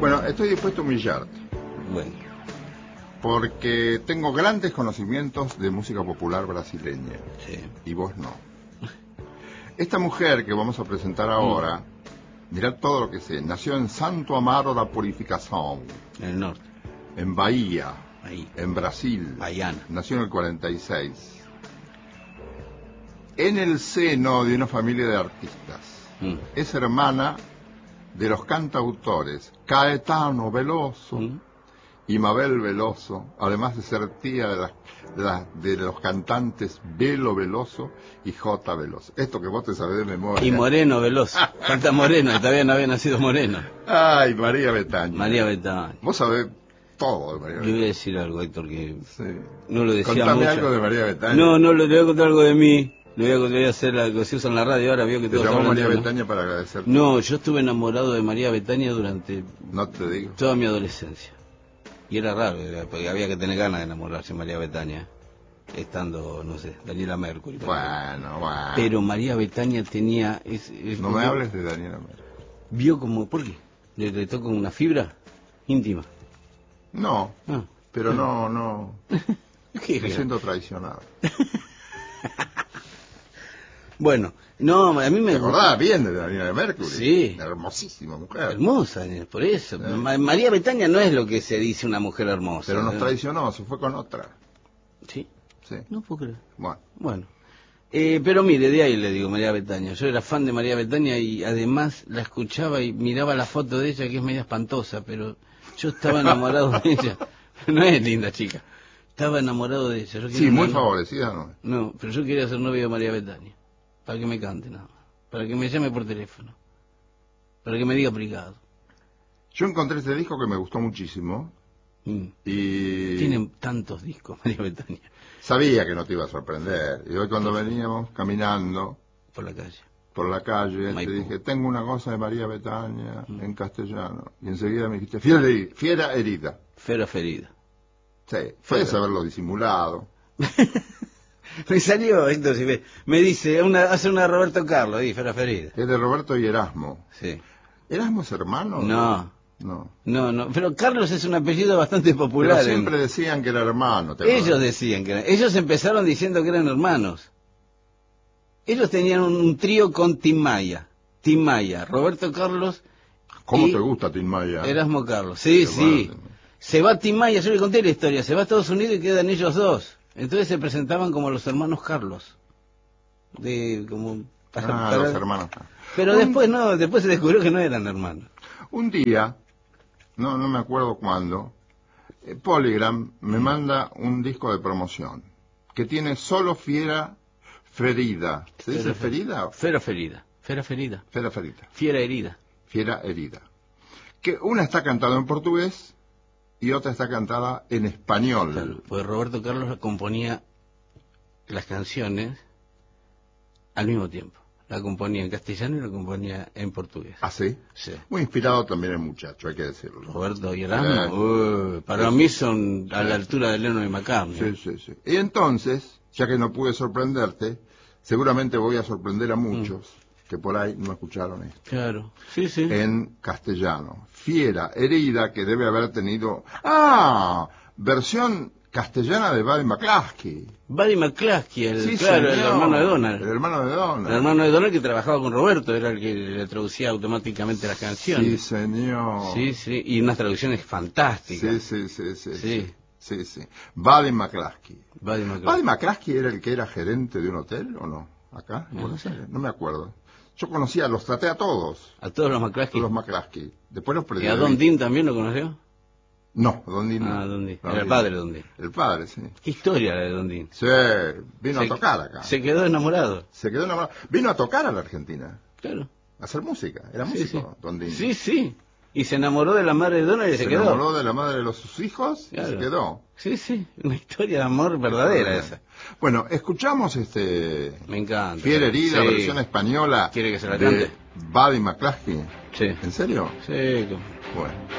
Bueno, estoy dispuesto a humillarte, Bueno, porque tengo grandes conocimientos de música popular brasileña, sí. y vos no. Esta mujer que vamos a presentar ahora, mirad todo lo que sé, nació en Santo Amaro da Purificação, En el norte. en Bahía, Ahí. en Brasil. Baiana. Nació en el 46. En el seno de una familia de artistas. Es hermana de los cantautores Caetano Veloso y Mabel Veloso, además de ser tía de los cantantes Belo Veloso y J. Veloso. Esto que vos te sabés de memoria. Y Moreno Veloso. Falta Moreno, todavía no había nacido Moreno. Ay, María Betaña. María Betaña. Vos sabés todo de María Yo Betaña. voy a decir algo, Héctor, que Sí. no lo decía Contame mucho. algo de María Betaña. No, le voy a contar algo de mí. Le voy a hacer algo que se usa en la radio ahora, veo que Te todos llamó hablan María de uno. Betaña para agradecerte. No, yo estuve enamorado de María Betaña durante No te digo. toda mi adolescencia. Y era raro, porque había que tener ganas de enamorarse de María Betaña, estando, no sé, Daniela Mercury. Bueno. Pero María Betaña tenía... No me hables de Daniela Mercury. Vio como... ¿Por qué? ¿Le tocó una fibra íntima? No, Ah. pero no. ¿Qué Me siento traicionado. Bueno, no, a mí me ¿Te acordás bien de Daniela Mercury? Sí. Hermosísima mujer. Hermosa, por eso. María Betaña no es lo que se dice una mujer hermosa. Pero nos traicionó, se fue con otra. ¿Sí? Sí. No puedo creer. Bueno. Pero mire, de ahí le digo María Betaña. Yo era fan de María Betaña y además la escuchaba y miraba la foto de ella, que es media espantosa, pero yo estaba enamorado de ella. No es linda chica. Estaba enamorado de ella. Yo Sí, muy no, favorecida, ¿no? No, pero yo quería ser novio de María Betaña. Para que me cante nada más. Para que me llame por teléfono. Para que me diga privado. Yo encontré este disco que me gustó muchísimo. Y Tienen tantos discos, María Betaña. sabía que no te iba a sorprender. Y hoy cuando veníamos caminando Por la calle. te dije, tengo una cosa de María Betaña en castellano. Y enseguida me dijiste, fiera herida. Fiera ferida. Sí, puedes haberlo disimulado. Me salió, Héctor, si me dice, hace una Roberto Carlos, ahí, Fiera ferida. Es de Roberto y Erasmo. Sí. ¿Erasmo es hermano? No, pero Carlos es un apellido bastante popular. Pero siempre decían que era hermano. Ellos decían que eran. Ellos empezaron diciendo que eran hermanos. Ellos tenían un trío con Tim Maya, Roberto Carlos. ¿Cómo te gusta Tim Maya? Erasmo Carlos, sí. Se va Tim Maya, yo le conté la historia, se va a Estados Unidos y quedan ellos dos. Entonces se presentaban como los hermanos Carlos. Los hermanos. Pero después se descubrió que no eran hermanos. Un día, no me acuerdo cuándo, Polygram me manda un disco de promoción que tiene solo Fiera Ferida. ¿Se dice ferida? Fiera ferida. Fiera ferida. Fiera ferida. Fiera herida. Fiera herida. Que una está cantada en portugués y otra está cantada en español. Claro, pues Roberto Carlos componía las canciones al mismo tiempo. La componía en castellano y la componía en portugués. ¿Ah, sí? Sí. Muy inspirado también el muchacho, hay que decirlo. Roberto y Erasmo, para mí son a la altura de Lennon y McCartney. Sí. Y entonces, ya que no pude sorprenderte, seguramente voy a sorprender a muchos que por ahí no escucharon esto. Claro, sí. En castellano. Fiera herida, que debe haber tenido... versión castellana de Buddy McCluskey. Buddy McCluskey, el señor. hermano de Donald. El hermano de Donald. El hermano de Donald que trabajaba con Roberto, era el que le traducía automáticamente las canciones. Sí, señor. Sí, y unas traducciones fantásticas. Sí. Buddy McCluskey. Buddy McCluskey era el que era gerente de un hotel, ¿o no? ¿Acá? No me acuerdo. Yo conocía, los traté a todos. ¿A todos los McCluskey? Los McCluskey. Después los ¿Y a Don Dean también lo conoció? No, Don Dean no. Don Dean. Era el padre de Don Dean. El padre, sí. ¿Qué historia la de Don Dean? Sí, vino a tocar acá. Se quedó enamorado. Vino a tocar a la Argentina. Claro. A hacer música. Era músico, Don Dean. Sí. Y se enamoró de la madre de Donald y se quedó. Se enamoró de la madre de sus hijos y se quedó. Sí. Una historia de amor verdadera esa. Bueno, escuchamos Me encanta. Fiera herida, versión española. ¿Quiere que se la cante? Buddy McCluskey. Sí. ¿En serio? Sí. Bueno.